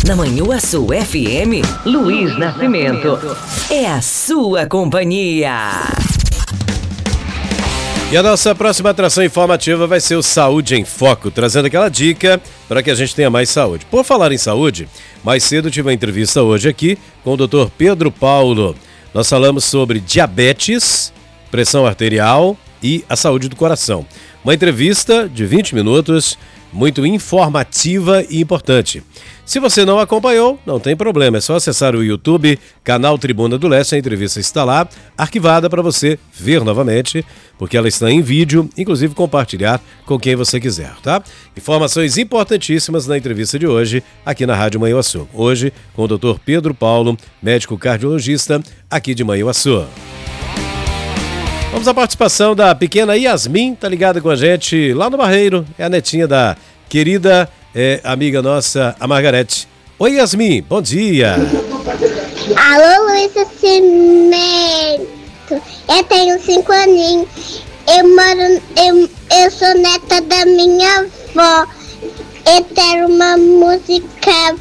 Na Manhuaçu FM, Luiz Nascimento. É a sua companhia. E a nossa próxima atração informativa vai ser o Saúde em Foco, trazendo aquela dica para que a gente tenha mais saúde. Por falar em saúde, mais cedo tive uma entrevista hoje aqui com o Dr. Pedro Paulo. Nós falamos sobre diabetes, pressão arterial e a saúde do coração. Uma entrevista de 20 minutos, muito informativa e importante. Se você não acompanhou, não tem problema, é só acessar o YouTube, canal Tribuna do Leste, a entrevista está lá, arquivada para você ver novamente, porque ela está em vídeo, inclusive compartilhar com quem você quiser, tá? Informações importantíssimas na entrevista de hoje, aqui na Rádio Manhuaçu. Hoje, com o Dr. Pedro Paulo, médico cardiologista, aqui de Manhuaçu. Vamos à participação da pequena Yasmin, tá ligada com a gente lá no Barreiro, é a netinha da querida amiga nossa, a Margarete. Oi, Yasmin, bom dia. Alô, Luiz Nascimento. Eu tenho 5 aninhos. Eu sou neta da minha avó. Eu quero uma música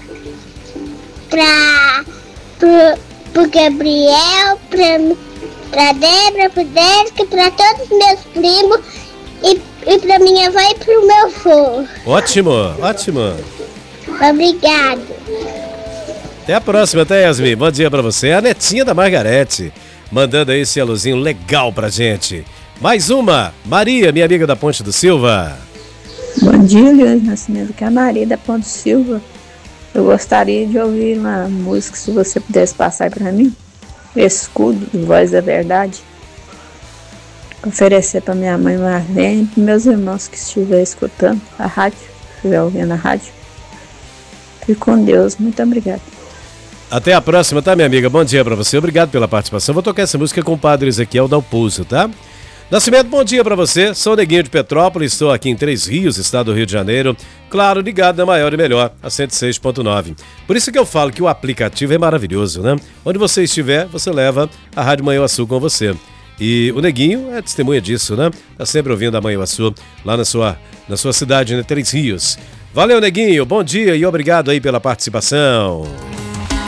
pro Gabriel, pra Débora, pro Désica, pra todos os meus primos e pra minha avó e pro meu avô. Ótimo, ótimo. Obrigado. Até a próxima, tá, Yasmin? Bom dia pra você. A netinha da Margarete, mandando aí esse alôzinho legal pra gente. Mais uma, Maria, minha amiga da Ponte do Silva. Bom dia, Luiz Nascimento, que é a Maria da Ponte do Silva. Eu gostaria de ouvir uma música, se você pudesse passar pra mim. Escudo, Voz da Verdade. Oferecer para minha mãe Marlene e para meus irmãos que estiverem escutando a rádio, estiver ouvindo a rádio. Fique com Deus, muito obrigada. Até a próxima, tá, minha amiga? Bom dia para você, obrigado pela participação. Vou tocar essa música com o Padre Ezequiel Dalpouso, tá? Nascimento, bom dia para você. Sou o Neguinho de Petrópolis, estou aqui em Três Rios, estado do Rio de Janeiro. Claro, ligado na maior e melhor, a 106.9. Por isso que eu falo que o aplicativo é maravilhoso, né? Onde você estiver, você leva a Rádio Manhuaçu com você. E o Neguinho é testemunha disso, né? Tá sempre ouvindo a Manhuaçu lá na sua cidade, né? Três Rios. Valeu, Neguinho, bom dia e obrigado aí pela participação.